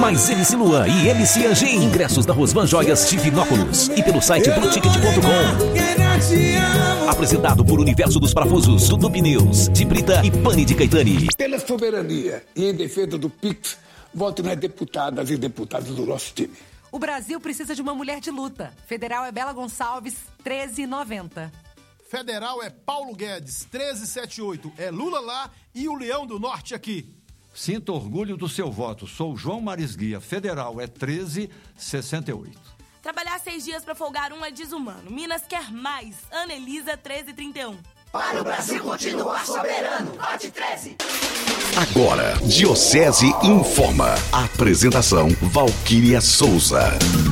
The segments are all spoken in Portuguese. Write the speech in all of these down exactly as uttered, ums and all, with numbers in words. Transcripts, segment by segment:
mais M C Luan e M C Anjinho. Ingressos da Rosman Joias Divinópolis e pelo site blue ticket ponto com. Apresentado por Universo dos Parafusos, Dudu Pneus, de Brita e Pane de Caetani. Pela soberania e em defesa do Pix, voto nas deputadas e deputados do nosso time. O Brasil precisa de uma mulher de luta. Federal é Bela Gonçalves, treze e noventa. Federal é Paulo Guedes, treze e setenta e oito. É Lula lá e o Leão do Norte aqui. Sinta orgulho do seu voto. Sou João Marisguia. Federal é treze e sessenta e oito. Trabalhar seis dias para folgar um é desumano. Minas quer mais. Ana Elisa, treze e trinta e um. Para o Brasil continuar soberano, vote treze. Agora, Diocese informa. Apresentação, Valquíria Souza.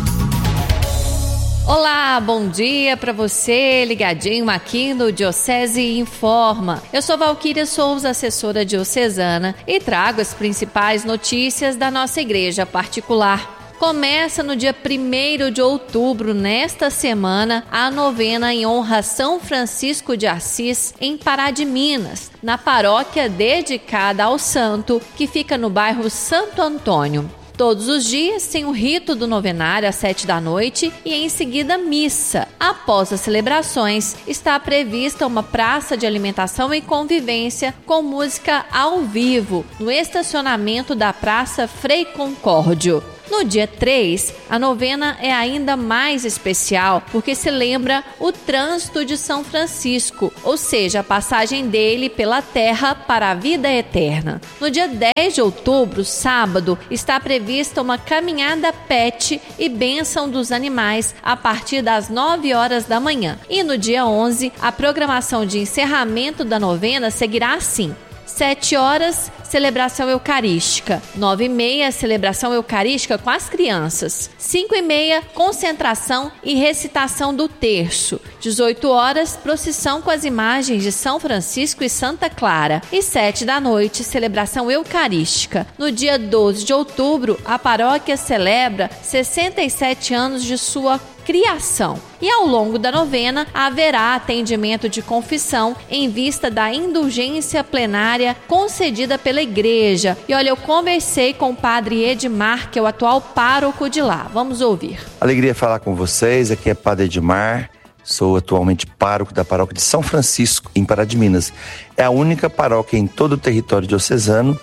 Olá, bom dia para você, ligadinho aqui no Diocese Informa. Eu sou Valquíria Souza, assessora diocesana, e trago as principais notícias da nossa igreja particular. Começa no dia primeiro de outubro, nesta semana, a novena em honra a São Francisco de Assis, em Pará de Minas, na paróquia dedicada ao santo, que fica no bairro Santo Antônio. Todos os dias tem o rito do novenário às sete da noite e em seguida missa. Após as celebrações, está prevista uma praça de alimentação e convivência com música ao vivo no estacionamento da Praça Frei Concórdio. No dia três, a novena é ainda mais especial porque se lembra o trânsito de São Francisco, ou seja, a passagem dele pela terra para a vida eterna. No dia dez de outubro, sábado, está prevista uma caminhada pet e bênção dos animais a partir das nove horas da manhã. E no dia onze, a programação de encerramento da novena seguirá assim: sete horas, celebração eucarística. nove e meia, celebração eucarística com as crianças. cinco e meia, concentração e recitação do terço. dezoito horas, procissão com as imagens de São Francisco e Santa Clara. E sete da noite, celebração eucarística. No dia doze de outubro, a paróquia celebra sessenta e sete anos de sua criação. E ao longo da novena haverá atendimento de confissão em vista da indulgência plenária concedida pela igreja. E olha, eu conversei com o padre Edmar, que é o atual pároco de lá. Vamos ouvir. Alegria falar com vocês, aqui é padre Edmar. Sou atualmente pároco da paróquia de São Francisco, em Pará de Minas. É a única paróquia em todo o território diocesano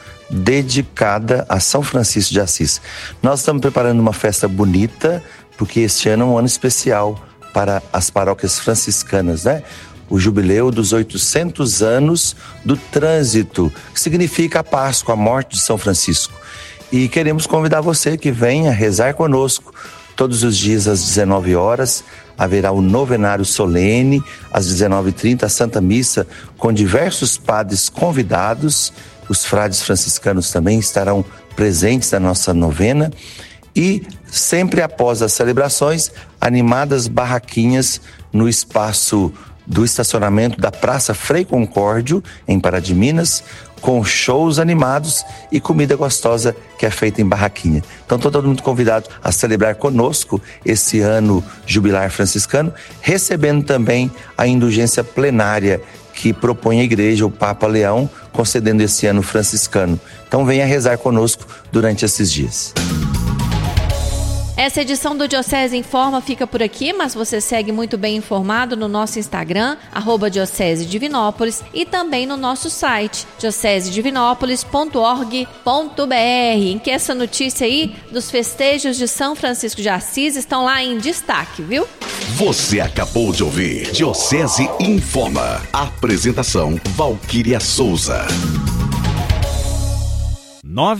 dedicada a São Francisco de Assis. Nós estamos preparando uma festa bonita, porque este ano é um ano especial para as paróquias franciscanas, né? O jubileu dos oitocentos anos do trânsito, que significa a Páscoa, a morte de São Francisco. E queremos convidar você que venha rezar conosco. Todos os dias às dezenove horas haverá o novenário solene, às dezenove e trinta a Santa Missa, com diversos padres convidados. Os frades franciscanos também estarão presentes na nossa novena. E sempre após as celebrações, animadas barraquinhas no espaço do estacionamento da Praça Frei Concórdio, em Pará de Minas, com shows animados e comida gostosa que é feita em barraquinha. Então todo mundo convidado a celebrar conosco esse ano jubilar franciscano, recebendo também a indulgência plenária que propõe a igreja, o Papa Leão, concedendo esse ano franciscano. Então venha rezar conosco durante esses dias. Essa edição do Diocese Informa fica por aqui, mas você segue muito bem informado no nosso Instagram, arroba Diocese Divinópolis, e também no nosso site, diocese divinópolis ponto org ponto br, em que essa notícia aí dos festejos de São Francisco de Assis estão lá em destaque, viu? Você acabou de ouvir Diocese Informa. Apresentação, Valquíria Souza. Nove